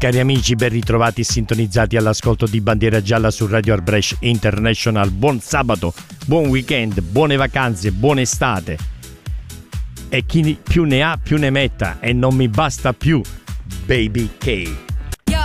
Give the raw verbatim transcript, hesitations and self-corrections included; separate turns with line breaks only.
Cari amici, ben ritrovati e sintonizzati all'ascolto di Bandiera Gialla su Radio Arbresh International. Buon sabato, buon weekend, buone vacanze, buona estate. E chi più ne ha più ne metta, e non mi basta più Baby K.